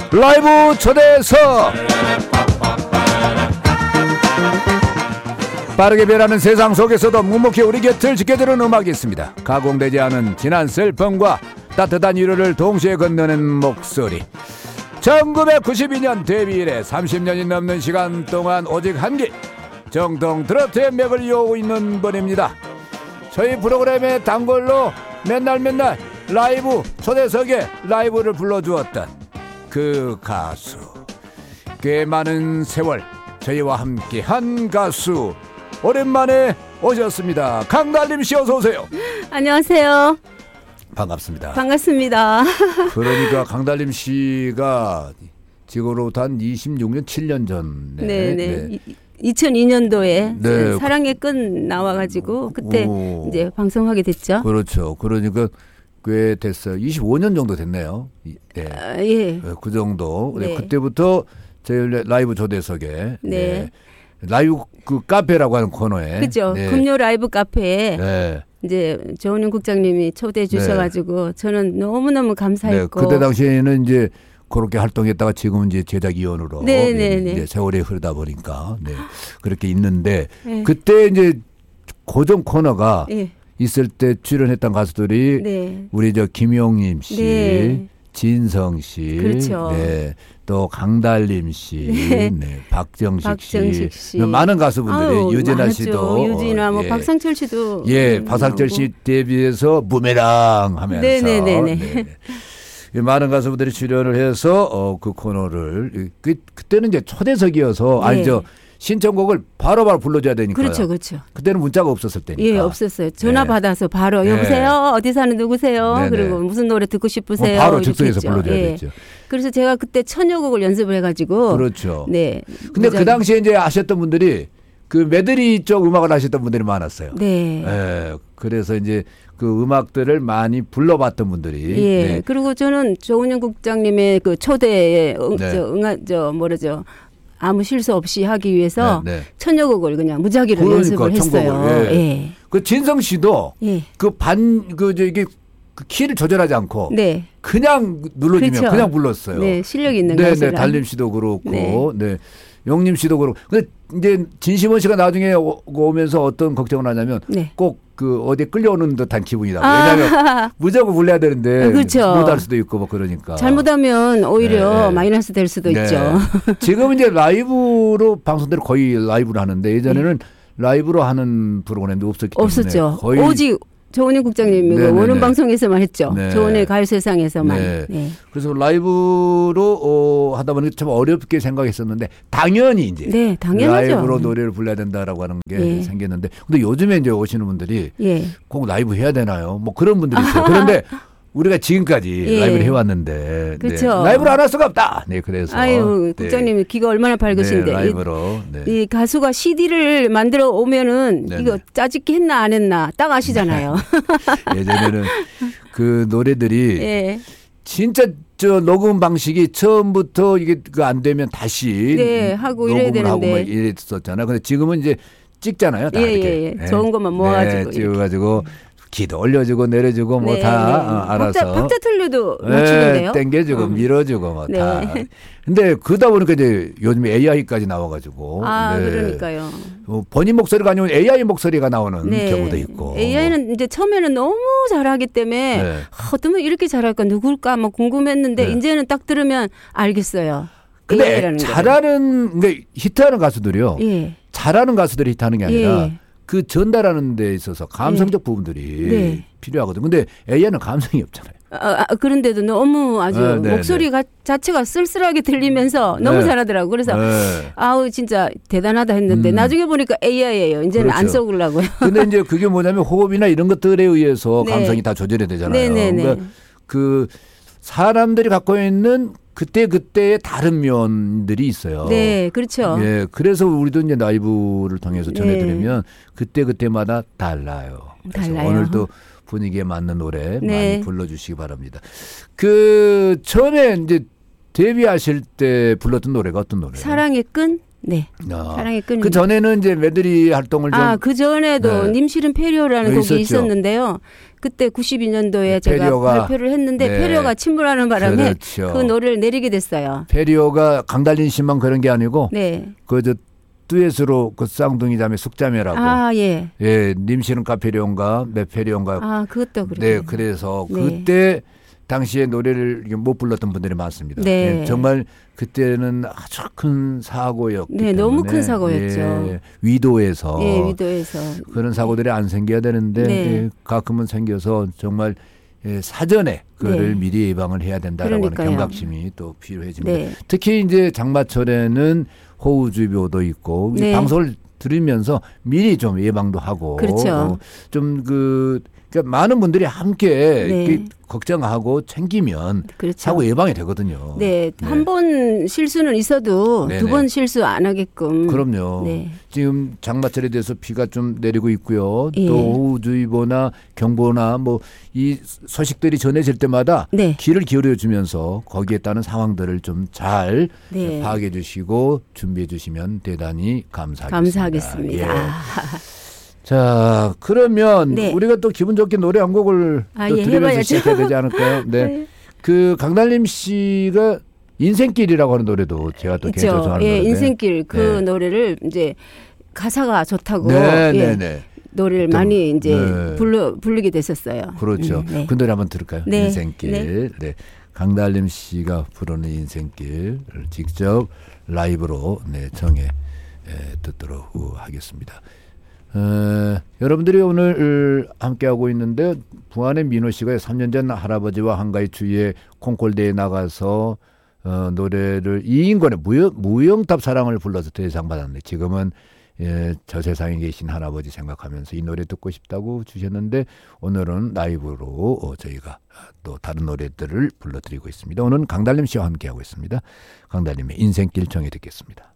라이브 초대석. 빠르게 변하는 세상 속에서도 묵묵히 우리 곁을 지켜주는 음악이 있습니다. 가공되지 않은 지난 슬픔과 따뜻한 위로를 동시에 건너는 목소리. 1992년 데뷔 이래 30년이 넘는 시간 동안 오직 한 길, 정통 트로트의 맥을 이어오고 있는 분입니다. 저희 프로그램의 단골로 맨날 라이브 초대석에 라이브를 불러주었던 그 가수, 꽤 많은 세월 저희와 함께한 가수, 오랜만에 오셨습니다. 강달림 씨, 어서 오세요. 안녕하세요. 반갑습니다. 반갑습니다. 그러니까 강달림 씨가 지금으로부터 한 26년 7년 전에 네네. 2002년도에 네. 사랑의 끝 나와가지고 그때 이제 방송하게 됐죠. 그렇죠. 그러니까 꽤 됐어요. 25년 정도 됐네요. 네. 예. 그 정도. 네. 그때부터 저희 라이브 초대석에 네. 라이브 그 카페라고 하는 코너에 그죠. 네. 금요 라이브 카페에 네. 이제 조은영 국장님이 초대해 주셔가지고 저는 너무너무 감사했고. 네. 그때 당시에는 이제 그렇게 활동했다가 지금은 이제 제작위원으로 이제 세월이 흐르다 보니까 그렇게 있는데 그때 이제 고정 코너가 있을 때 출연했던 가수들이 우리 저 김용림 씨, 진성 씨, 그렇죠. 또 강달림 씨, 박정식 씨, 많은 가수분들이 유진아 씨도, 유진아, 뭐 박상철 씨도, 박상철 씨 데뷔해서 부메랑 하면서, 많은 가수분들이 출연을 해서 그 코너를 그때는 이제 초대석이어서 아니죠. 신청곡을 바로바로 불러줘야 되니까요. 그렇죠. 그때는 문자가 없었을 때니까. 예, 없었어요. 전화 받아서 바로 여보세요. 어디 사는 누구세요? 그리고 무슨 노래 듣고 싶으세요? 바로 즉석에서 불러줘야 됐죠. 그래서 제가 그때 천여 곡을 연습을 해가지고. 그렇죠. 네. 근데 그 당시에 이제 아셨던 분들이 그 메들리 쪽 음악을 하셨던 분들이 많았어요. 그래서 이제 그 음악들을 많이 불러봤던 분들이. 그리고 저는 조은영 국장님의 그 초대에 아무 실수 없이 하기 위해서 천여 곡을 그냥 무작위로 연습을 했어요. 그 진성 씨도 이게 그 키를 조절하지 않고 그냥 눌러주면 그냥 불렀어요. 네, 실력 있는 가수라. 달림 씨도 그렇고, 용림 씨도 그렇고. 근데 이제 진심원 씨가 나중에 오면서 어떤 걱정을 하냐면 꼭 그 어디 끌려오는 듯한 기분이다. 왜냐하면 무조건 불러야 되는데 못할 수도 있고 뭐 그러니까. 잘못하면 오히려 마이너스 될 수도 있죠. 지금 이제 라이브로 방송대로 거의 라이브로 하는데 예전에는 라이브로 하는 프로그램도 없었기 때문에 없었죠. 거의 오직 조은영 국장님이 원음 방송에서만 했죠. 조은의 가요세상에서만. 그래서 라이브로 하다 보니까 참 어렵게 생각했었는데 당연히 이제 당연하죠. 라이브로 노래를 불러야 된다라고 하는 게 생겼는데 근데 요즘에 이제 오시는 분들이 꼭 라이브 해야 되나요? 뭐 그런 분들이 있어요. 그런데 우리가 지금까지 라이브를 해왔는데 라이브를 안 할 수가 없다. 그래서 국장님이 귀가 얼마나 밝으신데 라이브로 이 가수가 CD를 만들어 오면은 이거 짜집기 했나 안 했나 딱 아시잖아요. 예전에는 그 노래들이 진짜 저 녹음 방식이 처음부터 이게 안 되면 다시 하고 녹음을 이래야 되는데 하고 뭐 이랬었잖아요. 근데 지금은 이제 찍잖아요. 다 이렇게 좋은 것만 모아가지고 찍어가지고. 기도 올려주고 내려주고 뭐 다 알아서 박자 틀려도 맞추는데요. 땡겨주고 밀어주고 뭐 다. 근데 그러다 보니까 이제 요즘 AI까지 나와가지고 그러니까요. 본인 목소리가 아니면 AI 목소리가 나오는 경우도 있고. AI는 이제 처음에는 너무 잘하기 때문에 어쩌면 이렇게 잘할까 누굴까 뭐 궁금했는데 이제는 딱 들으면 알겠어요. 근데 잘하는 근데 히트하는 가수들이요. 잘하는 가수들이 히트하는 게 아니라. 그 전달하는 데 있어서 감성적 부분들이 필요하거든요. 근데 AI는 감성이 없잖아요. 그런데도 너무 아주 목소리 자체가 쓸쓸하게 들리면서 너무 잘하더라고요. 그래서 진짜 대단하다 했는데 나중에 보니까 AI예요. 이제는 안 써보려고요. 근데 이제 그게 뭐냐면 호흡이나 이런 것들에 의해서 감성이 다 조절이 되잖아요. 그러니까 그 사람들이 갖고 있는 그때의 다른 면들이 있어요. 그렇죠. 그래서 우리도 이제 라이브를 통해서 전해드리면 그때마다 달라요. 오늘도 분위기에 맞는 노래 많이 불러주시기 바랍니다. 그 처음에 이제 데뷔하실 때 불렀던 노래가 어떤 노래예요? 사랑의 끈? 네. 사랑의 끈입니다. 그 전에는 이제 메들리 활동을 좀. 그 전에도 네. 님실은 페리오라는 곡이 있었죠. 있었는데요. 그때 92년도에 제가 페리오가, 발표를 했는데 네. 페리오가 침몰하는 바람에 그렇죠. 그 노래를 내리게 됐어요. 페리오가 강달린 씨만 그런 게 아니고 네. 그 듀엣으로 그 쌍둥이 자매 숙자매라고. 예. 예, 님실은 카페리온가 메페리온가. 그것도 그렇죠. 네, 그래서 그때 당시에 노래를 못 불렀던 분들이 많습니다. 네. 예, 정말 그때는 아주 큰 사고였기 때문에. 너무 큰 사고였죠. 예, 위도에서. 예, 위도에서. 그런 사고들이 안 생겨야 되는데 예, 가끔은 생겨서 정말 사전에 그를 미리 예방을 해야 된다라고 하는 경각심이 또 필요해집니다. 특히 이제 장마철에는 호우주의보도 있고 방송을 들으면서 미리 좀 예방도 하고 그렇죠. 좀 그러니까 많은 분들이 함께 걱정하고 챙기면 그렇죠. 사고 예방이 되거든요. 네, 한 번 실수는 있어도 두 번 실수 안 하게끔. 그럼요. 지금 장마철에 대해서 비가 좀 내리고 있고요. 또 호우주의보나 경보나 뭐 이 소식들이 전해질 때마다 귀를 기울여 주면서 거기에 따른 상황들을 좀 잘 파악해 주시고 준비해 주시면 대단히 감사하겠습니다. 예. 자, 그러면 우리가 또 기분 좋게 노래 한 곡을 또 들으면서 시작해야 되지 않을까요? 네. 그 강달림 씨가 인생길이라고 하는 노래도 제가 또 개인적으로 좋아하는 노래인데. 인생길 그 노래를 이제 가사가 좋다고 노래를 많이 이제 부르게 됐었어요. 그렇죠. 그 노래 한번 들을까요? 인생길. 네. 강달림 씨가 부르는 인생길을 직접 라이브로 정해 듣도록 하겠습니다. 여러분들이 오늘 함께하고 있는데 부안의 민호 씨가 3년 전 할아버지와 한가위 추위에 콩콜대에 나가서 노래를 이인권의 무영탑 사랑을 불러서 대상 받았는데 지금은 저 세상에 계신 할아버지 생각하면서 이 노래 듣고 싶다고 주셨는데 오늘은 라이브로 저희가 또 다른 노래들을 불러드리고 있습니다. 오늘은 강달림 씨와 함께하고 있습니다. 강달림의 인생길 정해 듣겠습니다.